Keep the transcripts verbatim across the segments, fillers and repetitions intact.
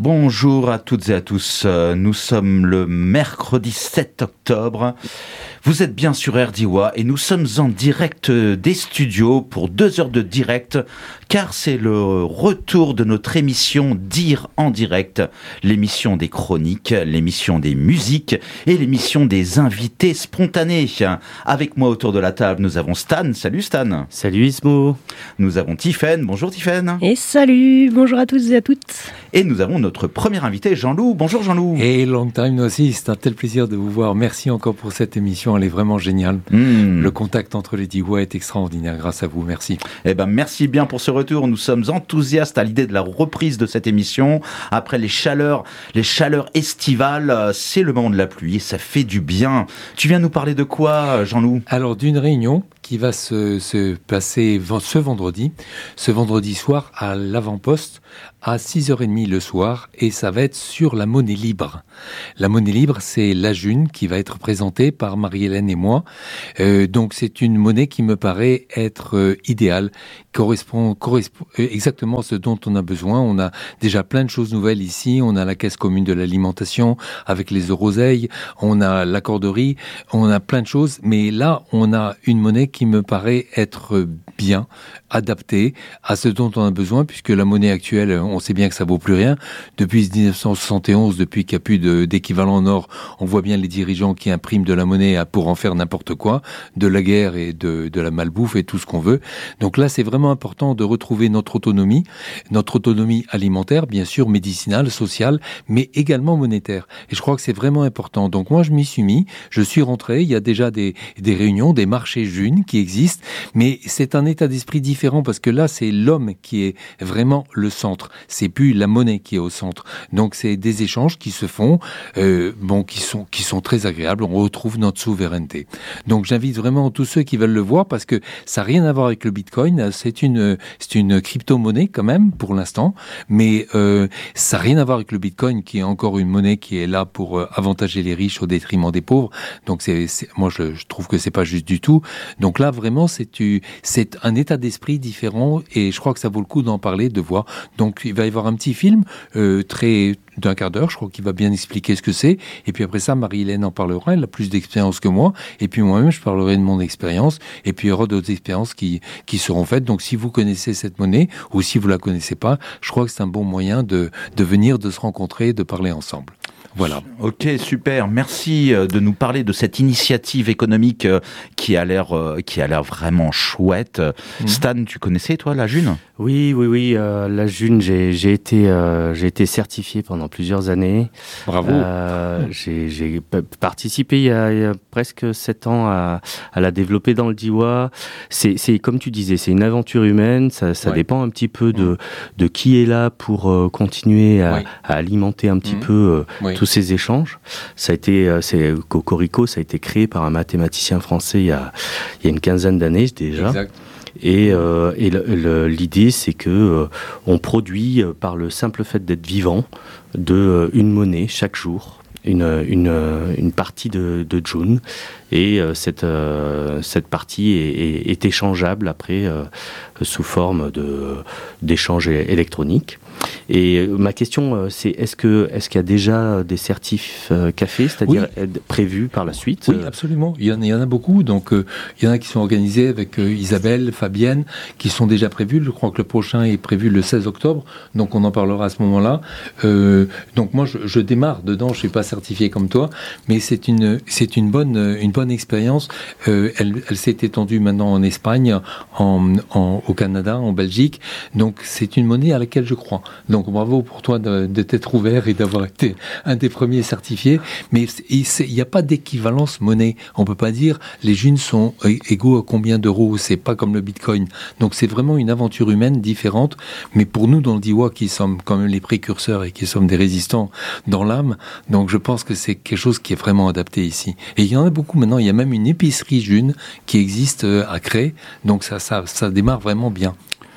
Bonjour à toutes et à tous, nous sommes le mercredi sept octobre. Vous êtes bien sur R D I W A et nous sommes en direct des studios pour deux heures de direct, car c'est le retour de notre émission Dire en direct, l'émission des chroniques, l'émission des musiques et l'émission des invités spontanés. Avec moi autour de la table, nous avons Stan. Salut Stan. Salut Ismo. Nous avons Tiffaine. Bonjour Tiffaine. Et salut, bonjour à toutes et à toutes. Et nous avons notre premier invité, Jean-Loup. Bonjour Jean-Loup. Et long time no see, c'est un tel plaisir de vous voir. Merci encore pour cette émission, elle est vraiment géniale. Mmh. Le contact entre les D I W A est extraordinaire, grâce à vous, merci. Eh ben, merci bien pour ce retour. Nous sommes enthousiastes à l'idée de la reprise de cette émission. Après les chaleurs, les chaleurs estivales, c'est le moment de la pluie et ça fait du bien. Tu viens nous parler de quoi, Jean-Loup ? Alors, d'une réunion qui va se, se passer ce vendredi, ce vendredi soir à l'avant-poste, à six heures trente le soir, et ça va être sur la monnaie libre. La monnaie libre, c'est la June qui va être présentée par Marie-Hélène et moi. Euh, donc c'est une monnaie qui me paraît être euh, idéale, correspond, correspond euh, exactement à ce dont on a besoin. On a déjà plein de choses nouvelles ici. On a la caisse commune de l'alimentation avec les euroseilles, on a l'accorderie, on a plein de choses. Mais là, on a une monnaie qui me paraît être bien adaptée à ce dont on a besoin, puisque la monnaie actuelle, on sait bien que ça vaut plus rien. Depuis dix-neuf cent soixante et onze, depuis qu'il n'y a plus de, d'équivalent en or, on voit bien les dirigeants qui impriment de la monnaie pour en faire n'importe quoi, de la guerre et de, de la malbouffe et tout ce qu'on veut. Donc là, c'est vraiment important de retrouver notre autonomie, notre autonomie alimentaire, bien sûr, médicinale, sociale, mais également monétaire. Et je crois que c'est vraiment important. Donc moi, je m'y suis mis, je suis rentré, il y a déjà des, des réunions, des marchés jeunes qui existent, mais c'est un état d'esprit différent parce que là, c'est l'homme qui est vraiment le centre. C'est plus la monnaie qui est au centre. Donc c'est des échanges qui se font, euh, bon, qui sont qui sont très agréables. On retrouve notre souveraineté. Donc j'invite vraiment tous ceux qui veulent le voir parce que ça n'a rien à voir avec le Bitcoin. C'est une c'est une crypto-monnaie quand même pour l'instant, mais euh, ça n'a rien à voir avec le Bitcoin qui est encore une monnaie qui est là pour euh, avantager les riches au détriment des pauvres. Donc c'est, c'est moi je, je trouve que c'est pas juste du tout. Donc là vraiment c'est c'est un état d'esprit différent et je crois que ça vaut le coup d'en parler, de voir. Donc il va y avoir un petit film euh, très d'un quart d'heure, je crois qu'il va bien expliquer ce que c'est. Et puis après ça, Marie-Hélène en parlera, elle a plus d'expérience que moi. Et puis moi-même, je parlerai de mon expérience. Et puis il y aura d'autres expériences qui, qui seront faites. Donc si vous connaissez cette monnaie, ou si vous la connaissez pas, je crois que c'est un bon moyen de, de venir, de se rencontrer, de parler ensemble. Voilà. Ok, super. Merci de nous parler de cette initiative économique qui a l'air, qui a l'air vraiment chouette. Mmh. Stan, tu connaissais toi la June ? Oui, oui, oui. Euh, la June, j'ai, j'ai été, euh, j'ai été certifié pendant plusieurs années. Bravo. Euh, j'ai, j'ai participé il y, a, il y a presque sept ans à, à la développer dans le D I W A. C'est, c'est comme tu disais, c'est une aventure humaine. Ça, ça ouais. dépend un petit peu de, de qui est là pour euh, continuer à, ouais. à alimenter un petit mmh. peu euh, oui. tous ces échanges. Ça a été, c'est Cocorico, ça a été créé par un mathématicien français il y a, il y a une quinzaine d'années déjà. Exact. Et, euh, et le, le, l'idée, c'est que euh, on produit euh, par le simple fait d'être vivant de euh, une monnaie chaque jour, une une une partie de, de June, et euh, cette euh, cette partie est, est, est échangeable après euh, sous forme de d'échange électronique. Et ma question, c'est est-ce que est-ce qu'il y a déjà des certifs euh, café, c'est-à-dire oui. prévus par la suite ? Oui, absolument. Il y en, il y en a beaucoup. Donc, euh, il y en a qui sont organisés avec euh, Isabelle, Fabienne, qui sont déjà prévus. Je crois que le prochain est prévu le seize octobre. Donc, on en parlera à ce moment-là. Euh, donc, moi, je, je démarre dedans. Je suis pas certifié comme toi, mais c'est une c'est une bonne une bonne expérience. Euh, elle, elle s'est étendue maintenant en Espagne, en, en au Canada, en Belgique. Donc, c'est une monnaie à laquelle je crois. Donc bravo pour toi de, de t'être ouvert et d'avoir été un des premiers certifiés. Mais il n'y a pas d'équivalence monnaie. On ne peut pas dire les Junes sont égaux à combien d'euros. C'est pas comme le Bitcoin. Donc c'est vraiment une aventure humaine différente. Mais pour nous dans le D I W A qui sommes quand même les précurseurs et qui sommes des résistants dans l'âme, donc je pense que c'est quelque chose qui est vraiment adapté ici. Et il y en a beaucoup maintenant. Il y a même une épicerie June qui existe à Cré. Donc ça, ça, ça démarre vraiment bien.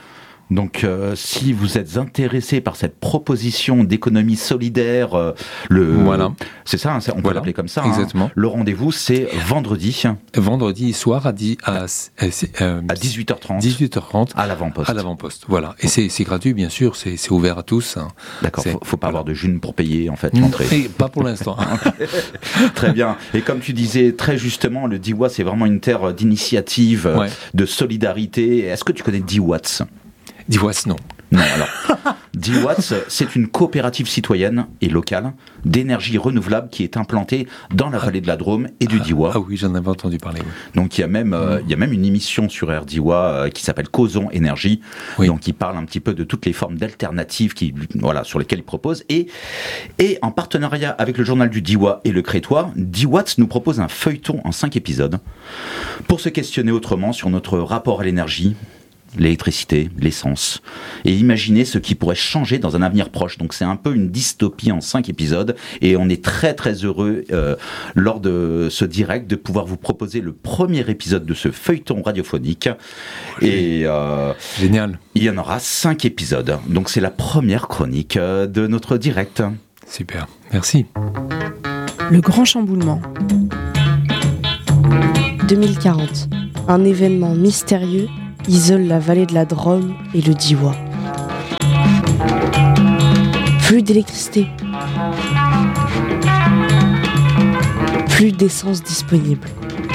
Donc, euh, si vous êtes intéressé par cette proposition d'économie solidaire, euh, le, voilà. c'est ça, hein, on peut voilà. l'appeler comme ça. Exactement. Hein. Le rendez-vous, c'est vendredi. Vendredi soir à, dix, à, euh, à dix-huit heures trente. dix-huit heures trente. À l'avant-poste. À l'avant-poste, voilà. Et c'est, c'est gratuit, bien sûr, c'est, c'est ouvert à tous. Hein. D'accord, c'est, faut, faut pas voilà. avoir de june pour payer, en fait, l'entrée. Et pas pour l'instant. Très bien. Et comme tu disais très justement, le dix watts, c'est vraiment une terre d'initiative, ouais. de solidarité. Est-ce que tu connais dix watts? dix watts, non. Non, alors, dix watts, c'est une coopérative citoyenne et locale d'énergie renouvelable qui est implantée dans la vallée de la Drôme et du ah, Diois. Ah oui, j'en avais entendu parler. Oui. Donc il y a même, euh, il y a même une émission sur R Diois euh, qui s'appelle Causons Énergie, oui. donc qui parle un petit peu de toutes les formes d'alternatives qui, voilà, sur lesquelles il propose. Et, et en partenariat avec le journal du Diois et le Crétois, dix watts nous propose un feuilleton en cinq épisodes pour se questionner autrement sur notre rapport à l'énergie, l'électricité, l'essence, et imaginer ce qui pourrait changer dans un avenir proche. Donc c'est un peu une dystopie en cinq épisodes, et on est très très heureux euh, lors de ce direct de pouvoir vous proposer le premier épisode de ce feuilleton radiophonique. Et euh, génial. Il y en aura cinq épisodes. Donc c'est la première chronique euh, de notre direct. Super, merci. Le grand chamboulement. deux mille quarante, un événement mystérieux isole la vallée de la Drôme et le Diois. Plus d'électricité. Plus d'essence disponible.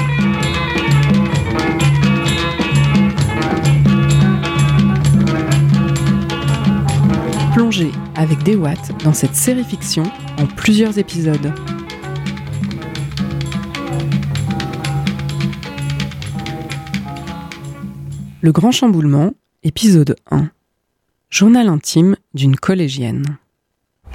Plongez avec des watts dans cette série fiction en plusieurs épisodes. Le grand chamboulement, épisode un. Journal intime d'une collégienne.